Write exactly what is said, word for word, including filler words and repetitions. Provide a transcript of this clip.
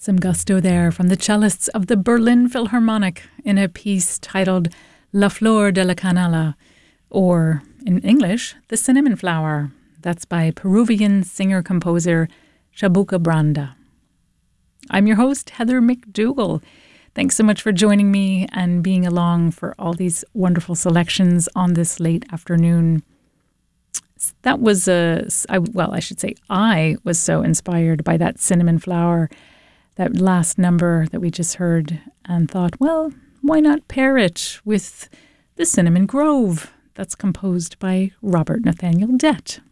Some gusto there from the cellists of the Berlin Philharmonic in a piece titled La Flor de la Canela, or in English, The Cinnamon Flower. That's by Peruvian singer-composer Chabuca Branda. I'm your host, Heather McDougall. Thanks so much for joining me and being along for all these wonderful selections on this late afternoon. That was a, I, well, I should say I was so inspired by that Cinnamon Flower, that last number that we just heard, and thought, well, why not pair it with The Cinnamon Grove? That's composed by Robert Nathaniel Dett.